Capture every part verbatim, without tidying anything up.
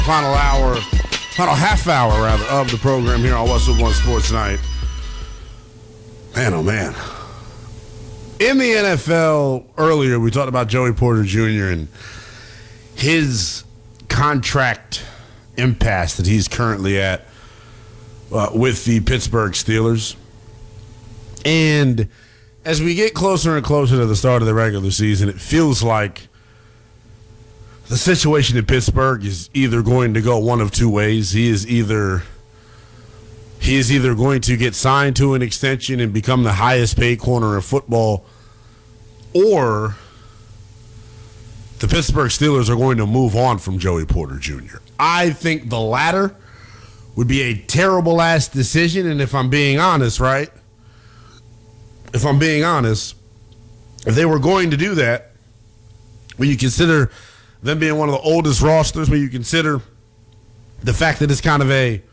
Final hour, final half hour rather, of the program here on What's Up One Sports Tonight. Man, oh man. In the N F L earlier, we talked about Joey Porter Junior and his contract impasse that he's currently at uh, with the Pittsburgh Steelers. And as we get closer and closer to the start of the regular season, it feels like the situation in Pittsburgh is either going to go one of two ways. He is either he is either going to get signed to an extension and become the highest paid corner in football, or the Pittsburgh Steelers are going to move on from Joey Porter Junior I think the latter would be a terrible ass decision, and if I'm being honest, right? If I'm being honest, if they were going to do that, when you consider them being one of the oldest rosters, when you consider the fact that it's kind of a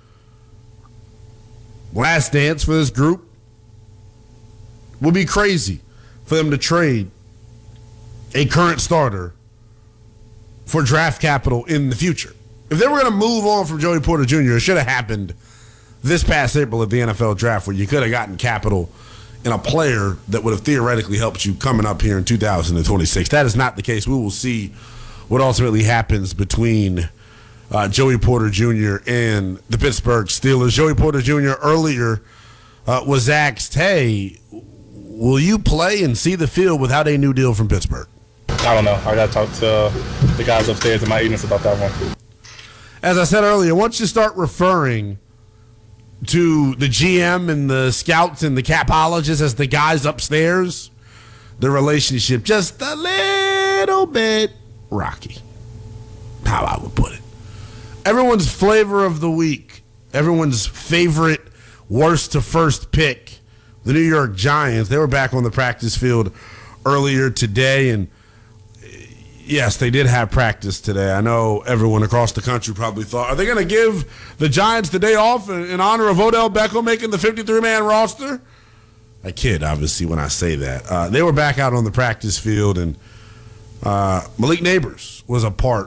last dance for this group, would be crazy for them to trade a current starter for draft capital in the future. If they were going to move on from Joey Porter Junior, it should have happened this past April at the N F L draft, where you could have gotten capital in a player that would have theoretically helped you coming up here in two thousand twenty-six. That is not the case. We will see what ultimately happens between uh, Joey Porter Junior and the Pittsburgh Steelers. Joey Porter Junior earlier uh, was asked, hey, will you play and see the field without a new deal from Pittsburgh? I don't know. I got to talk to uh, the guys upstairs in my agents about that one. As I said earlier, once you start referring to the G M and the scouts and the capologists as the guys upstairs, the relationship just a little bit rocky, how I would put it. Everyone's flavor of the week, everyone's favorite worst to first pick, the New York Giants. They were back on the practice field earlier today, and yes, they did have practice today. I know everyone across the country probably thought, are they going to give the Giants the day off in, in honor of Odell Beckham making the fifty-three man roster? I kid, obviously, when I say that. Uh, they were back out on the practice field, and uh, Malik Neighbors was a part